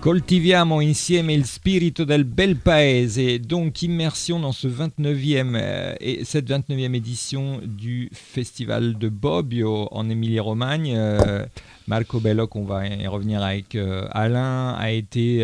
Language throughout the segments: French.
Coltiviamo insieme il spirito del bel paese, donc immersion dans ce 29e et cette 29e édition du festival de Bobbio en Émilie-Romagne. Marco Belloc, on va y revenir avec Alain, a été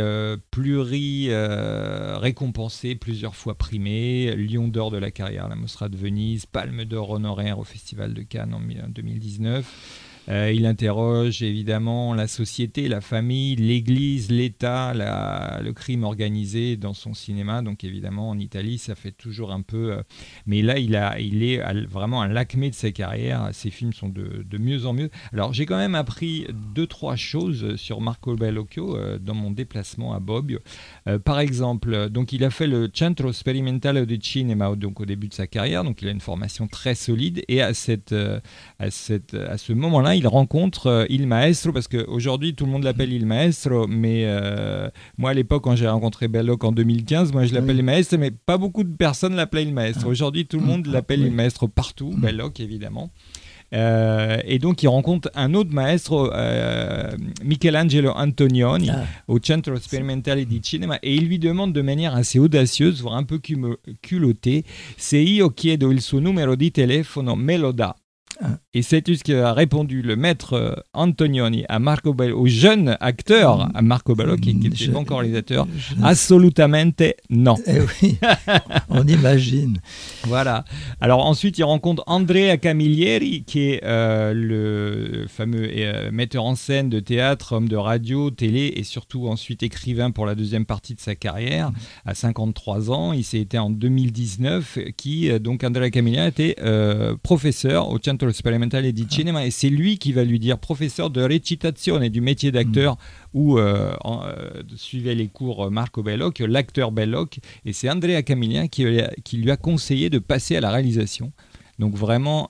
récompensé, plusieurs fois primé, Lion d'or de la carrière à la Mostra de Venise, Palme d'or honoraire au Festival de Cannes en 2019. Il interroge évidemment la société, la famille, l'Église, l'État, le crime organisé dans son cinéma. Donc évidemment, en Italie, ça fait toujours un peu... mais là, il est vraiment à l'acmé de sa carrière. Ses films sont de mieux en mieux. Alors, j'ai quand même appris 2-3 choses sur Marco Bellocchio dans mon déplacement à Bobbio. Par exemple, donc, il a fait le Centro Sperimentale di Cinema donc, au début de sa carrière. Donc, il a une formation très solide. Et à ce moment-là, il rencontre Il Maestro, parce qu'aujourd'hui tout le monde l'appelle Il Maestro, mais moi à l'époque quand j'ai rencontré Belloc en 2015, moi je l'appelle Il Maestro, mais pas beaucoup de personnes l'appelaient Il Maestro. Aujourd'hui tout le monde l'appelle Il Maestro partout, Belloc évidemment. Et donc il rencontre un autre maestro, Michelangelo Antonioni, au Centro Sperimentale di Cinema, et il lui demande de manière assez audacieuse, voire un peu culottée, se io chiedo il suo numero di telefono me lo dà. Et c'est ce qu'a répondu le maître Antonioni à Marco Belloc, au jeune acteur à Marco Belloc, qui n'était pas encore réalisateur. Assolutamente non. Eh oui, on imagine. Voilà. Alors ensuite, il rencontre Andrea Camilleri, qui est le fameux metteur en scène de théâtre, homme de radio, télé, et surtout ensuite écrivain pour la deuxième partie de sa carrière, à 53 ans. Il s'est été en 2019, donc Andrea Camilleri était professeur au Centro Sperimentale di Cinema, et c'est lui qui va lui dire, professeur de recitazione, du métier d'acteur, où suivait les cours Marco Belloc, l'acteur Belloc, et c'est Andrea Camilleri qui lui a conseillé de passer à la réalisation. Donc vraiment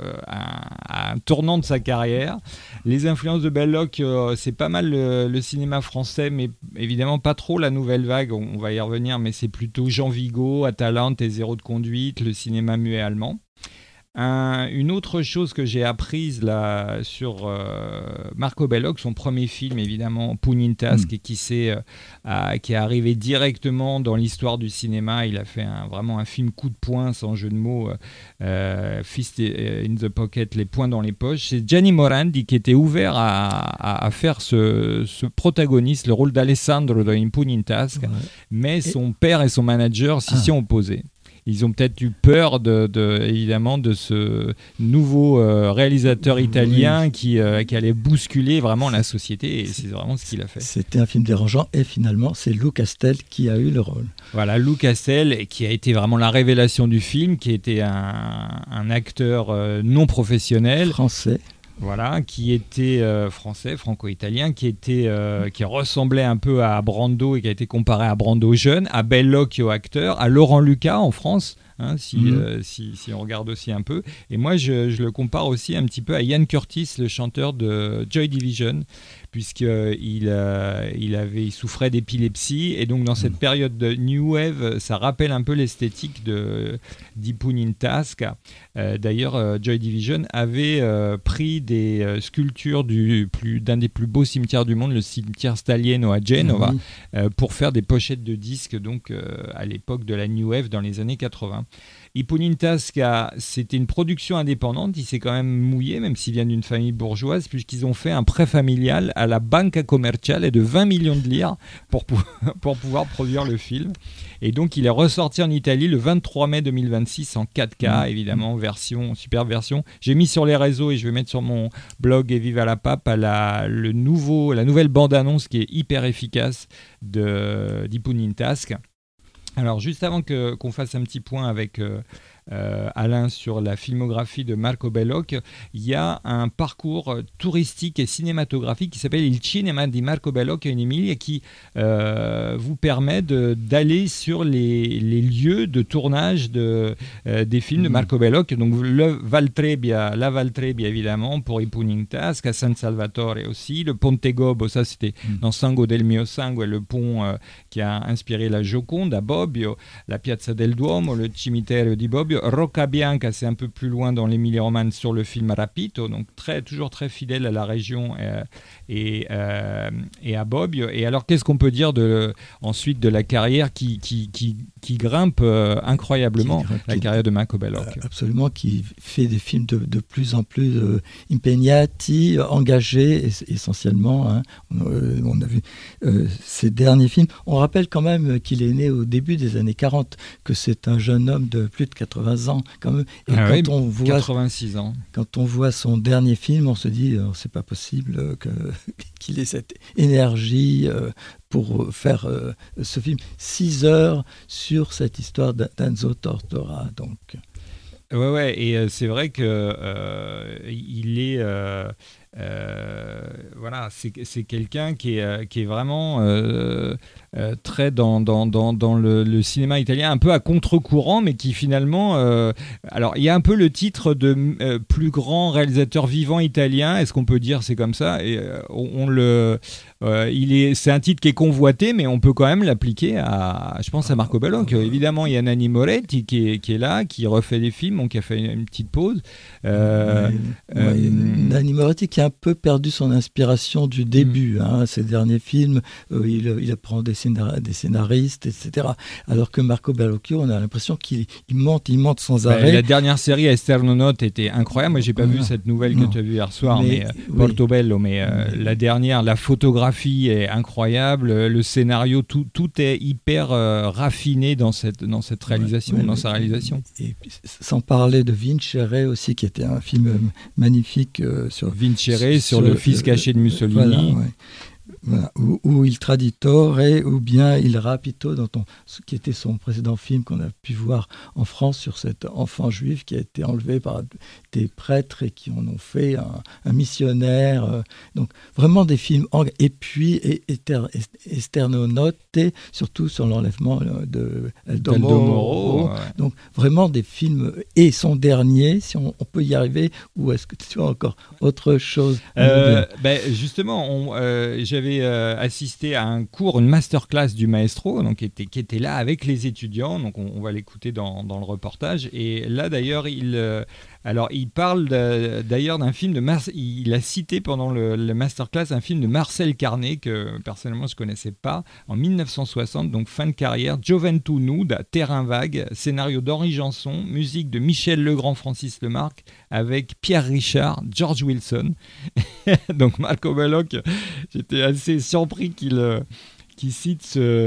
un tournant de sa carrière. Les influences de Belloc, c'est pas mal le cinéma français, mais évidemment pas trop la nouvelle vague, on va y revenir, mais c'est plutôt Jean Vigo, Atalante et Zéro de conduite, le cinéma muet allemand. Une autre chose que j'ai apprise là sur Marco Belloc, son premier film évidemment Pugnintasque, et qui est arrivé directement dans l'histoire du cinéma. Il a fait vraiment un film coup de poing, sans jeu de mots, Fist in the Pocket, les poings dans les poches. C'est Gianni Morandi qui était ouvert à faire ce protagoniste, le rôle d'Alessandro dans Pugnintasque, mais son père et son manager s'y sont opposés. Ils ont peut-être eu peur évidemment de ce nouveau réalisateur italien qui allait bousculer vraiment la société, et c'est vraiment ce qu'il a fait. C'était un film dérangeant, et finalement c'est Lou Castel qui a eu le rôle. Voilà, Lou Castel, qui a été vraiment la révélation du film, qui était un acteur non professionnel. Français. Voilà, qui était français, franco-italien, qui ressemblait un peu à Brando et qui a été comparé à Brando jeune, à Bellocchio acteur, à Laurent Lucas en France, si on regarde aussi un peu. Et moi, je le compare aussi un petit peu à Ian Curtis, le chanteur de Joy Division, puisqu'il souffrait d'épilepsie, et donc dans cette période de New Wave, ça rappelle un peu l'esthétique di Pugnintasque. D'ailleurs, Joy Division avait pris des sculptures d'un des plus beaux cimetières du monde, le cimetière Staglieno à Genova, pour faire des pochettes de disques, donc à l'époque de la New Wave dans les années 80. Pugnintasque, c'était une production indépendante. Il s'est quand même mouillé, même s'il vient d'une famille bourgeoise, puisqu'ils ont fait un prêt familial à la Banca Commerciale de 20 millions de lire pour pouvoir produire le film. Et donc, il est ressorti en Italie le 23 mai 2026 en 4K, évidemment, super version. J'ai mis sur les réseaux, et je vais mettre sur mon blog Et Viva la Pape la nouvelle bande-annonce qui est hyper efficace di Pugnintasque. Alors, juste avant qu'on fasse un petit point avec Alain sur la filmographie de Marco Belloc, il y a un parcours touristique et cinématographique qui s'appelle Il Cinema di Marco Belloc in Emilia, qui vous permet d'aller sur les lieux de tournage des films de Marco Belloc. Donc la Valtrebbia évidemment pour I Pugnintasque, à San Salvatore aussi, le Ponte Gobbo, ça c'était dans Sangue del mio sangue, le pont qui a inspiré la Joconde à Bobbio, la Piazza del Duomo, le Cimitero di Bobbio, Bobbio, Rocca Bianca, c'est un peu plus loin dans l'Émilie-Romagne sur le film Rapito, donc toujours très fidèle à la région et à Bobbio. Et alors, qu'est-ce qu'on peut dire ensuite de la carrière qui grimpe incroyablement, la carrière de Marco Bellocchio. Absolument, qui fait des films de plus en plus impegnati, engagés essentiellement. Hein. On a vu ses derniers films. On rappelle quand même qu'il est né au début des années 40, que c'est un jeune homme de plus de 80 ans quand même. Et on voit 86 ans. Quand on voit son dernier film, on se dit c'est pas possible qu'il ait cette énergie pour faire ce film. 6 heures sur cette histoire d'Enzo Tortora. Donc. Ouais, et c'est vrai que il est voilà, c'est quelqu'un qui est vraiment très dans le cinéma italien, un peu à contre-courant, mais qui finalement alors il y a un peu le titre de plus grand réalisateur vivant italien, est-ce qu'on peut dire c'est comme ça, et c'est un titre qui est convoité, mais on peut quand même l'appliquer je pense à Marco Bellocchio. Évidemment, il y a Nanni Moretti qui est là, qui refait des films, donc qui a fait une petite pause. Nanni Moretti qui a un peu perdu son inspiration du début. Ses derniers films, il apprend des scénaristes, etc. Alors que Marco Bellocchio, on a l'impression qu'il monte sans arrêt. La dernière série Esterno Note était incroyable. Moi, j'ai pas vu cette nouvelle que tu as vue hier soir, mais Portobello. Mais la dernière, la photographie est incroyable, le scénario, tout est hyper raffiné dans cette réalisation, dans sa réalisation. Et sans parler de Vincere aussi, qui était un film magnifique sur Vincere, sur le fils caché de Mussolini. Voilà, ou Il Traditore, ou bien Il Rapito, qui était son précédent film qu'on a pu voir en France sur cet enfant juif qui a été enlevé par des prêtres et qui en ont fait un missionnaire. Donc vraiment des films. Et puis Esterno Note, surtout sur l'enlèvement de Aldo Moro. Donc vraiment des films. Et son dernier, si on peut y arriver, ou est-ce que tu as encore autre chose justement, j'avais assisté à un cours, une masterclass du maestro, donc qui était là avec les étudiants, donc on va l'écouter dans le reportage. Et là d'ailleurs il parle d'ailleurs d'un film il a cité pendant le masterclass un film de Marcel Carné que personnellement je connaissais pas, en 1960, donc fin de carrière, Gioventù Nuda, Terrain vague, scénario d'Henri Janson, musique de Michel Legrand, Francis Lemarque, avec Pierre Richard, George Wilson. Donc Marco Bellocchio, j'étais assez surpris qu'il cite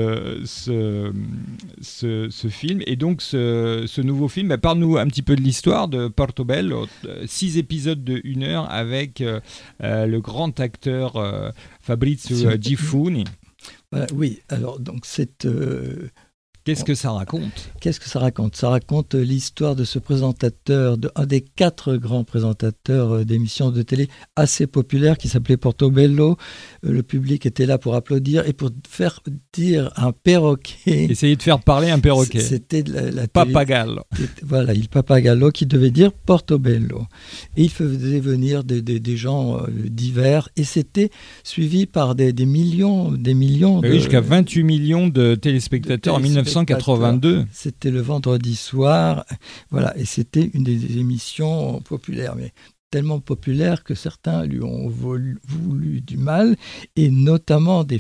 ce film. Et donc ce nouveau film, parle-nous un petit peu de l'histoire de Portobello. 6 épisodes de 1 heure avec le grand acteur Fabrizio Gifuni. Voilà, oui, alors donc c'est... Qu'est-ce que ça raconte ? Ça raconte l'histoire de ce présentateur, un des 4 grands présentateurs d'émissions de télé assez populaires qui s'appelait Portobello. Le public était là pour applaudir et pour faire dire un perroquet. Essayer de faire parler un perroquet. C'était la Papagallo. Voilà, il Papagallo qui devait dire Portobello. Et il faisait venir des gens divers et c'était suivi par des millions jusqu'à 28 millions de téléspectateurs en 1982. C'était le vendredi soir, voilà, et c'était une des émissions populaires, mais tellement populaire que certains lui ont voulu du mal, et notamment des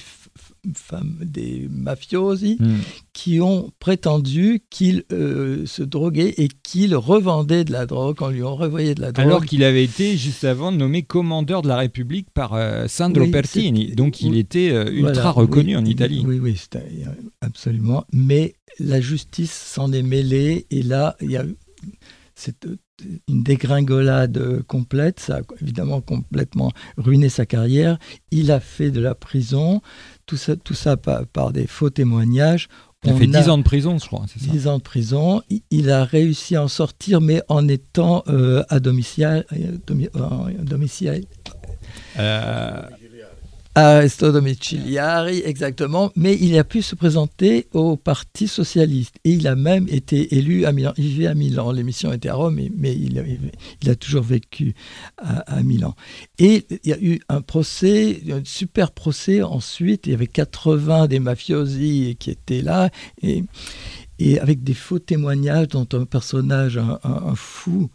mafiosi qui ont prétendu qu'il se droguait et qu'il revendait de la drogue, on lui a renvoyé de la drogue. Alors qu'il avait été juste avant nommé commandeur de la République par Sandro Pertini, donc il était ultra reconnu en Italie. Oui, absolument, mais la justice s'en est mêlée, et là, il y a eu une dégringolade complète. Ça a évidemment complètement ruiné sa carrière. Il a fait de la prison, tout ça par des faux témoignages. Il a fait 10 ans de prison, je crois, c'est ça. 10 ans de prison. Il a réussi à en sortir, mais en étant à domicile. Arresto domiciliari, exactement, mais il a pu se présenter au Parti socialiste et il a même été élu à Milan. Il vivait à Milan, l'émission était à Rome, mais il a toujours vécu à Milan. Et il y a eu un super procès ensuite, il y avait 80 des mafiosi qui étaient là, et avec des faux témoignages dont un personnage, un fou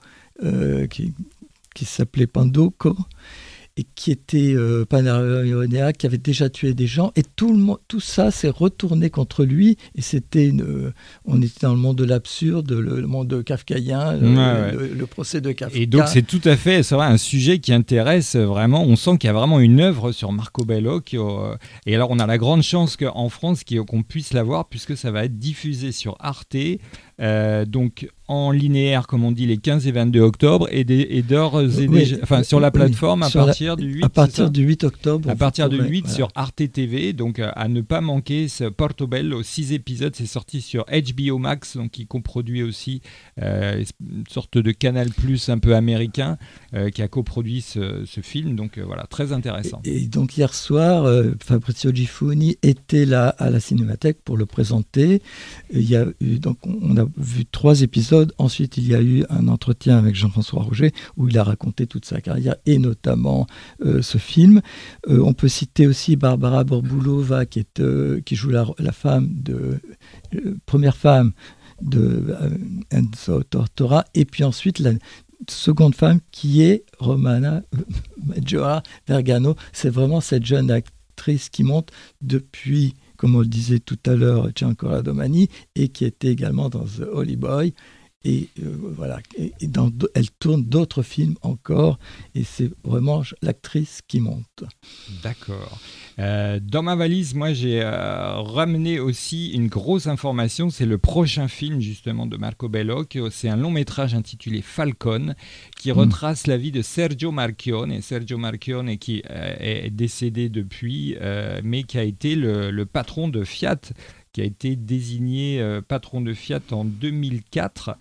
qui s'appelait Pandoko, et qui était paranoïaque, qui avait déjà tué des gens, et tout ça s'est retourné contre lui, et on était dans le monde de l'absurde, le monde kafkaïen, le procès de Kafka. Et donc c'est tout à fait, c'est vrai, un sujet qui intéresse vraiment, on sent qu'il y a vraiment une œuvre sur Marco Bello, et alors on a la grande chance qu'en France qu'on puisse la voir, puisque ça va être diffusé sur Arte, donc en linéaire, comme on dit, les 15 et 22 octobre, et sur la plateforme à partir du 8 octobre. À partir du 8 sur Arte TV, donc à ne pas manquer ce Portobello, 6 épisodes, c'est sorti sur HBO Max, donc qui coproduit aussi une sorte de Canal Plus un peu américain, qui a coproduit ce film, donc voilà, très intéressant. Et donc hier soir, Fabrizio Gifuni était là à la Cinémathèque pour le présenter. Donc on a vu 3 épisodes. Ensuite, il y a eu un entretien avec Jean-François Roger où il a raconté toute sa carrière et notamment ce film. On peut citer aussi Barbara Borbulova qui joue la femme première femme de Enzo Tortora, et puis ensuite la seconde femme qui est Romana Maggiora Vergano. C'est vraiment cette jeune actrice qui monte depuis, comme on le disait tout à l'heure, Giancola Domani, et qui était également dans The Holy Boy. Et voilà, elle tourne d'autres films encore, et c'est vraiment l'actrice qui monte. D'accord. Dans ma valise, moi, j'ai ramené aussi une grosse information. C'est le prochain film, justement, de Marco Bello. C'est un long métrage intitulé Falcon, qui retrace la vie de Sergio Marchionne. Sergio Marchionne qui est décédé depuis, mais qui a été le patron de Fiat, qui a été désigné patron de Fiat en 2004.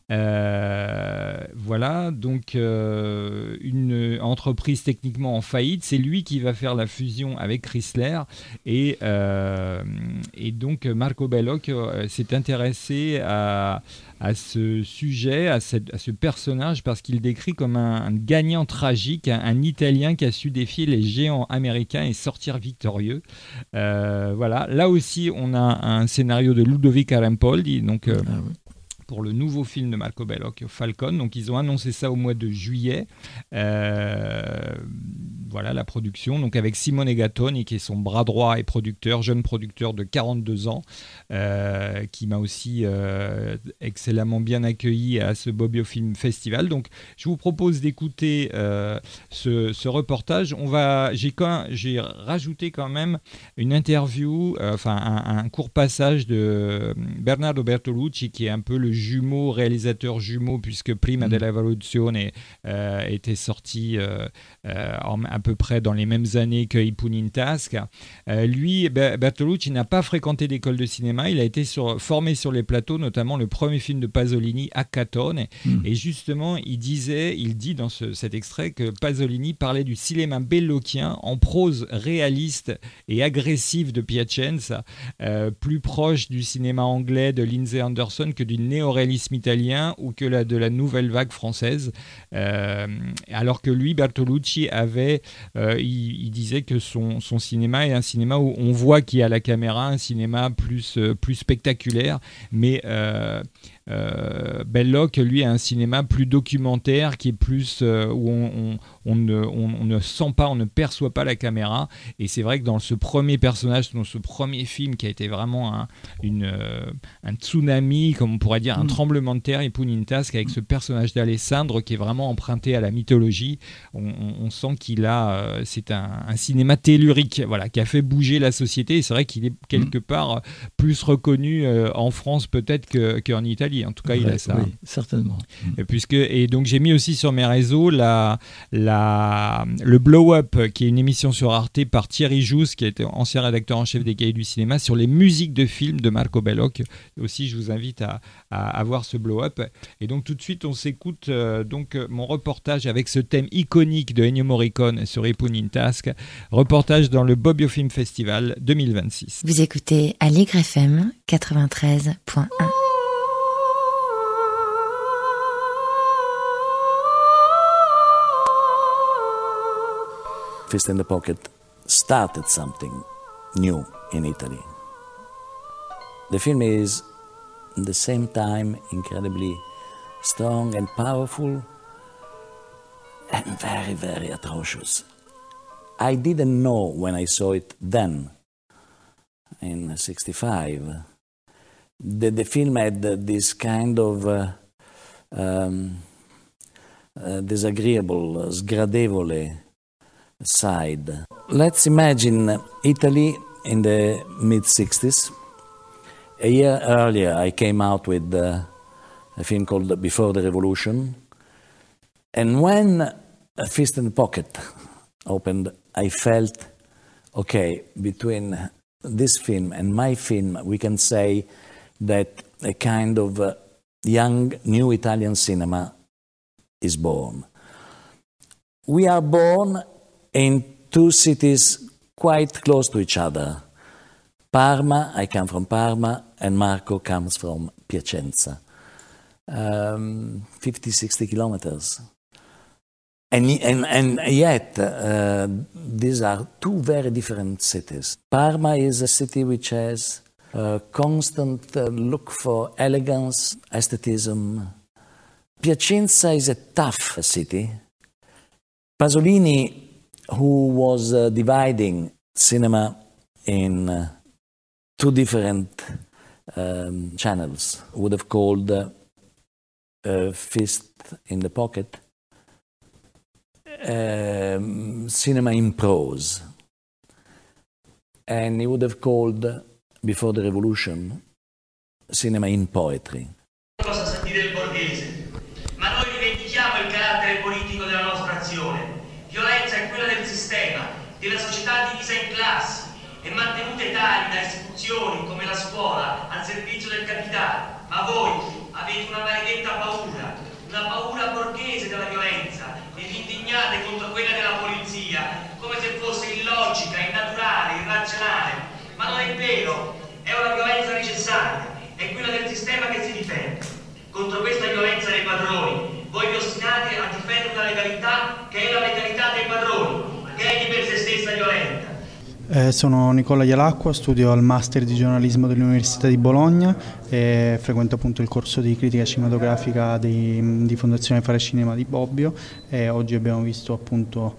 Voilà, donc une entreprise techniquement en faillite. C'est lui qui va faire la fusion avec Chrysler. Et donc Marco Bello s'est intéressé à ce sujet, à ce personnage, parce qu'il décrit comme un gagnant tragique, un Italien qui a su défier les géants américains et sortir victorieux. Voilà, là aussi on a un scénario de Ludovico Arampoldi, donc pour le nouveau film de Marco Bello, Falcon. Donc ils ont annoncé ça au mois de juillet. Voilà la production, donc avec Simone Gattoni qui est son bras droit et producteur, jeune producteur de 42 ans, qui m'a aussi excellemment bien accueilli à ce Bobbio Film Festival. Donc je vous propose d'écouter ce reportage. J'ai rajouté quand même une interview, un court passage de Bernardo Bertolucci, qui est un peu le réalisateur jumeau, puisque Prima della Rivoluzione était sorti à peu près dans les mêmes années que I Pugni in Tasca. Lui, Bertolucci n'a pas fréquenté d'école de cinéma, il a été formé sur les plateaux, notamment le premier film de Pasolini, Accatone, et justement il dit dans cet extrait que Pasolini parlait du cinéma bellocchien en prose réaliste et agressive de Piacenza, plus proche du cinéma anglais de Lindsay Anderson que du néoréalisme italien ou que de la nouvelle vague française, alors que lui, Bertolucci, il disait que son cinéma est un cinéma où on voit qu'il y a la caméra, un cinéma plus spectaculaire, mais Belloc, lui, a un cinéma plus documentaire, qui est plus où on ne sent pas, on ne perçoit pas la caméra. Et c'est vrai que dans ce premier personnage, dans ce premier film qui a été vraiment un tsunami, comme on pourrait dire, un tremblement de terre, I Pugni in Tasca, avec ce personnage d'Alessandro qui est vraiment emprunté à la mythologie, on sent c'est un cinéma tellurique, voilà, qui a fait bouger la société. Et c'est vrai qu'il est quelque part plus reconnu en France peut-être qu'en Italie. En tout cas, il a ça. Oui, certainement. Et donc, j'ai mis aussi sur mes réseaux le Blow Up, qui est une émission sur Arte par Thierry Jousse, qui était ancien rédacteur en chef des Cahiers du cinéma, sur les musiques de films de Marco Bello. Aussi, je vous invite à voir ce Blow Up. Et donc, tout de suite, on s'écoute mon reportage avec ce thème iconique de Ennio Morricone sur I Pugni in Tasca, reportage dans le Bobbio Film Festival 2026. Vous écoutez Allegre FM 93.1. Fist in the Pocket started something new in Italy. The film is at the same time incredibly strong and powerful and very, very atrocious. I didn't know when I saw it then, in 65, that the film had this kind of disagreeable, sgradevole side. Let's imagine Italy in the mid-60s. A year earlier, I came out with a film called Before the Revolution. And when A Fist in the Pocket opened, I felt, okay, between this film and my film, we can say that a kind of young, new Italian cinema is born. We are born in two cities quite close to each other. Parma, I come from Parma, and Marco comes from Piacenza. 50, 60 kilometers. And yet, these are two very different cities. Parma is a city which has a constant look for elegance, aestheticism. Piacenza is a tough city. Pasolini, who was dividing cinema in two different channels, would have called Fist in the Pocket cinema in prose. And he would have called Before the Revolution cinema in poetry. Cosa sa dire il borghese, ma noi rivendichiamo il carattere politico della nostra azione. Violenza è quella del sistema, della società divisa in classi e mantenute tali da istituzioni come la scuola al servizio del capitale. Ma voi avete una maledetta paura, una paura borghese della violenza, e vi indignate contro quella della polizia, come se fosse illogica, innaturale, irrazionale. Ma non è vero, è una violenza necessaria, è quella del sistema che si difende. Contro questa violenza dei padroni, voi vi ostinate a difendere una legalità che è la legalità dei padroni, che è di per se stessa violenta. Sono Nicola Ialacqua, studio al Master di giornalismo dell'Università di Bologna e frequento appunto il corso di critica cinematografica di Fondazione Fare Cinema di Bobbio, e oggi abbiamo visto appunto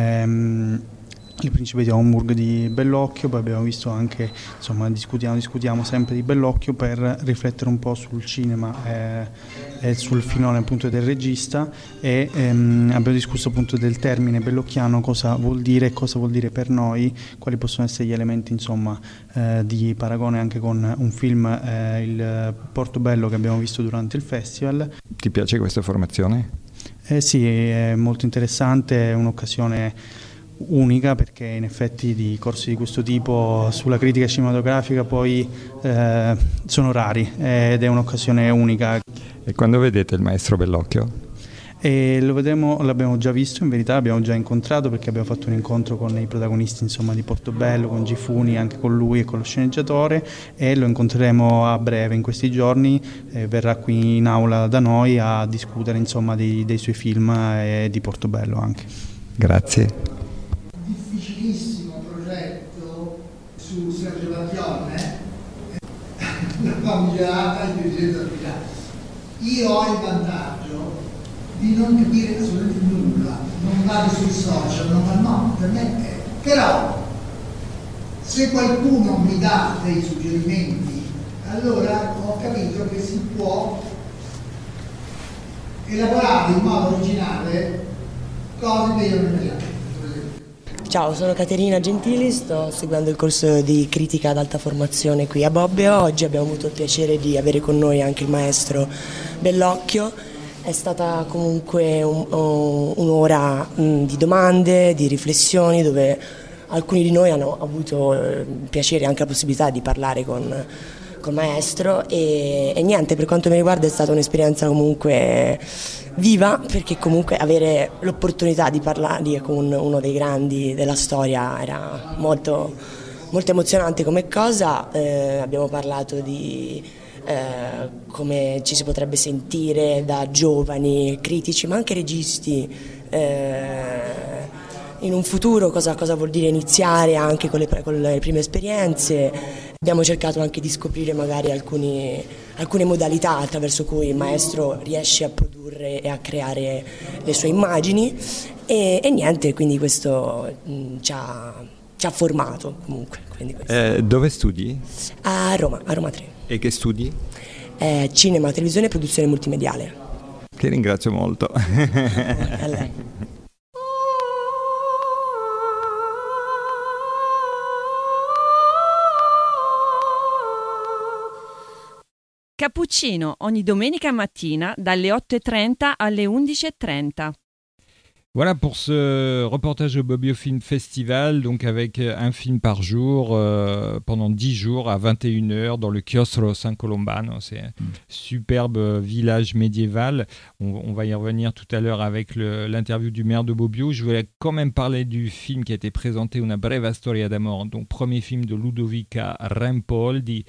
Il Principe di Homburg di Bellocchio, poi abbiamo visto anche, insomma, discutiamo sempre di Bellocchio per riflettere un po' sul cinema e sul filone appunto del regista, e abbiamo discusso appunto del termine bellocchiano, cosa vuol dire per noi, quali possono essere gli elementi, insomma, di paragone anche con un film, il Portobello, che abbiamo visto durante il festival. Ti piace questa formazione? Sì, è molto interessante, è un'occasione unica, perché in effetti di corsi di questo tipo sulla critica cinematografica poi sono rari, ed è un'occasione unica. E quando vedete il maestro Bellocchio? E lo vedremo, l'abbiamo già visto, in verità l'abbiamo già incontrato, perché abbiamo fatto un incontro con i protagonisti, insomma, di Portobello, con Gifuni, anche con lui e con lo sceneggiatore, e lo incontreremo a breve in questi giorni, verrà qui in aula da noi a discutere, insomma, dei suoi film e di Portobello anche. Grazie. Difficilissimo progetto su Sergio Battione, la famiglia e il presidente della Milano. Io ho il vantaggio di non capire assolutamente nulla, non vado sui social, no, per me è. Però se qualcuno mi dà dei suggerimenti, allora ho capito che si può elaborare in modo originale cose che io non mi. Ciao, sono Caterina Gentili, sto seguendo il corso di critica ad alta formazione qui a Bobbio. Oggi abbiamo avuto il piacere di avere con noi anche il maestro Bellocchio. È stata comunque un'ora di domande, di riflessioni, dove alcuni di noi hanno avuto il piacere e anche la possibilità di parlare con il maestro, e niente, per quanto mi riguarda è stata un'esperienza comunque viva, perché comunque avere l'opportunità di parlare con uno dei grandi della storia era molto, molto emozionante come cosa. Abbiamo parlato di come ci si potrebbe sentire da giovani critici, ma anche registi in un futuro cosa vuol dire iniziare anche con le prime esperienze. Abbiamo cercato anche di scoprire magari alcune modalità attraverso cui il maestro riesce a produrre e a creare le sue immagini e niente, quindi questo ci ha formato comunque. Dove studi? A Roma 3. E che studi? Cinema, televisione e produzione multimediale. Ti ringrazio molto. A lei. Cappuccino ogni domenica mattina dalle 8:30 alle 11:30. Voilà pour ce reportage au Bobbio Film Festival, donc avec un film par jour pendant 10 jours à 21h dans le Chiostro San Colombano. C'est un superbe village médiéval. On va y revenir tout à l'heure avec l'interview du maire de Bobbio. Je voulais quand même parler du film qui a été présenté, Una breve storia d'amore, donc premier film de Ludovica Rampoldi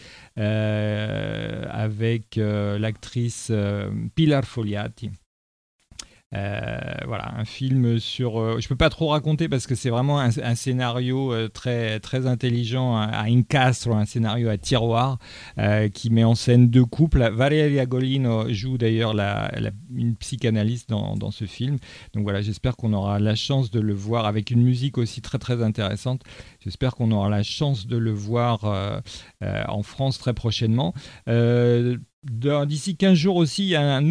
avec l'actrice Pilar Fogliati. Voilà, un film sur... je peux pas trop raconter parce que c'est vraiment un scénario très, très intelligent, à incastro, un scénario à tiroir qui met en scène deux couples. Valeria Golino joue d'ailleurs une psychanalyste dans ce film. Donc voilà, j'espère qu'on aura la chance de le voir avec une musique aussi très, très intéressante. J'espère qu'on aura la chance de le voir en France très prochainement. D'ici 15 jours aussi, il y a un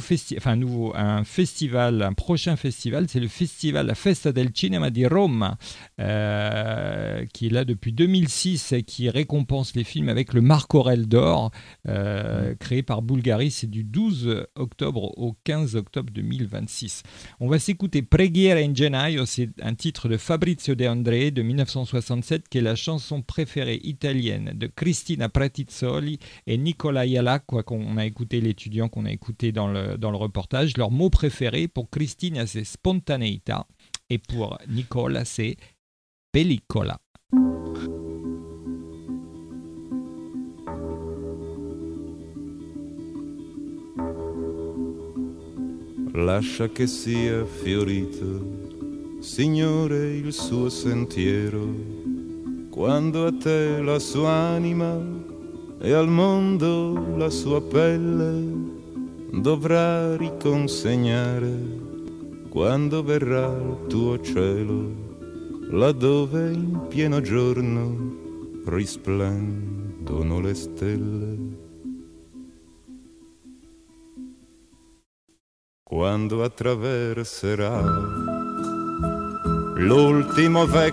prochain festival, c'est le festival La Festa del Cinema di Roma, qui est là depuis 2006 et qui récompense les films avec le Marc Aurèle d'or, créé par Bulgari. C'est du 12 octobre au 15 octobre 2026. On va s'écouter Preghiera in Gennaio, c'est un titre de Fabrizio De André de 1967, qui est la chanson préférée italienne de Cristina Pretizzoli et Nicola Ialacqua, qu'on a écouté, l'étudiant qu'on a écouté dans le reportage. Leur mot préféré pour Cristina, c'est spontaneità, et pour Nicola, c'est pellicola. Lascia che sia fiorito, Signore, il suo sentiero, quando a te la sua anima e al mondo la sua pelle dovrà riconsegnare, quando verrà il tuo cielo, laddove in pieno giorno risplendono le stelle. Quando attraverserà l'ultimo vecchio